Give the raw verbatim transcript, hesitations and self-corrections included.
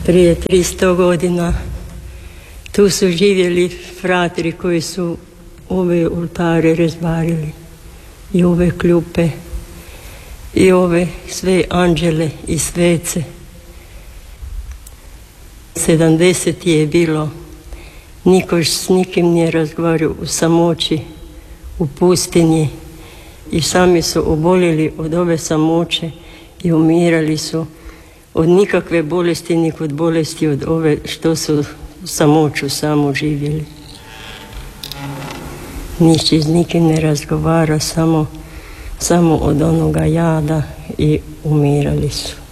prije tristo godina. Tu su živjeli fratri koji su ove oltare razbarili i ove kljupe i ove sve anđele i svece. sedamdeset je bilo, niko s nikim nije razgovarao, u samoći, u pustinji, i sami su oboljeli od ove samoće i umirali su od nikakve bolesti, ni kod bolesti od ove što su samoću samo živjeli. Niči s nikim ne razgovara, samo, samo od onoga jada, i umirali su.